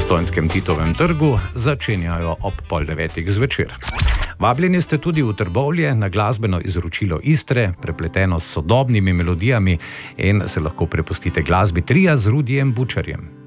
postojnskem Titovem trgu začenjajo ob 8:30 zvečer. Vabljeni ste tudi v Trbovlje na glasbeno izročilo Istre, prepleteno s sodobnimi melodijami, in se lahko prepustite glasbi tria z Rudijem Bučarjem.